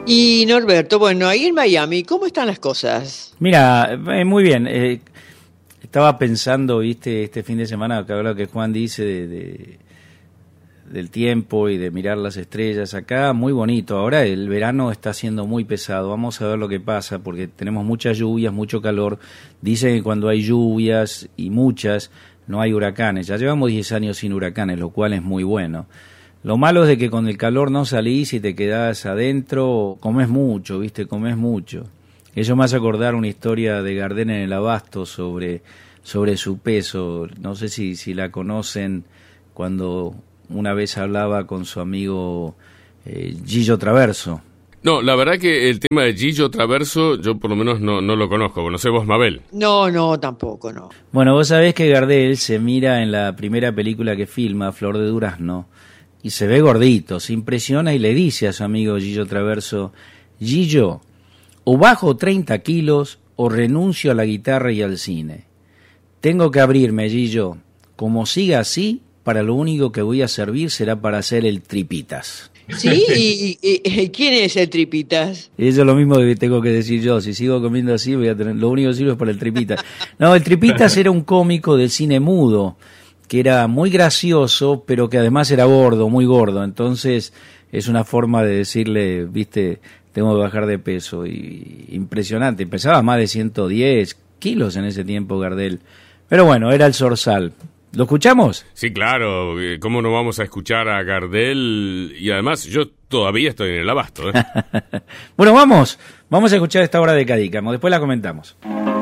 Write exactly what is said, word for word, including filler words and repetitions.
Y Norberto, bueno, ahí en Miami, ¿cómo están las cosas? Mira, eh, muy bien. Eh, estaba pensando, viste, este fin de semana, que ahora que Juan dice de, de, del tiempo y de mirar las estrellas acá, muy bonito. Ahora el verano está siendo muy pesado. Vamos a ver lo que pasa, porque tenemos muchas lluvias, mucho calor. Dicen que cuando hay lluvias y muchas, no hay huracanes. Ya llevamos diez años sin huracanes, lo cual es muy bueno. Lo malo es de que con el calor no salís y te quedás adentro, comes mucho, viste, comes mucho. Eso me hace acordar una historia de Gardel en el Abasto sobre, sobre su peso. No sé si, si la conocen, cuando una vez hablaba con su amigo eh, Gillo Traverso. No, la verdad que el tema de Gillo Traverso yo por lo menos no, no lo conozco. ¿Conocés vos, Mabel? No, no, tampoco, no. Bueno, vos sabés que Gardel se mira en la primera película que filma, Flor de Durazno, y se ve gordito, se impresiona y le dice a su amigo Gillo Traverso: Gillo, o bajo treinta kilos o renuncio a la guitarra y al cine. Tengo que abrirme, Gillo. Como siga así, para lo único que voy a servir será para hacer el tripitas. ¿Sí? ¿Y, y, y quién es el tripitas? Eso es lo mismo que tengo que decir yo. Si sigo comiendo así, voy a tener, lo único que sirve es para el tripitas. No, el tripitas era un cómico del cine mudo, que era muy gracioso, pero que además era gordo, muy gordo. Entonces es una forma de decirle, viste, tengo que bajar de peso. Y impresionante, pesaba más de ciento diez kilos en ese tiempo Gardel. Pero bueno, era el zorzal. ¿Lo escuchamos? Sí, claro. ¿Cómo no vamos a escuchar a Gardel? Y además yo todavía estoy en el Abasto, ¿eh? Bueno, vamos. Vamos a escuchar esta obra de Cadícamo. Después la comentamos.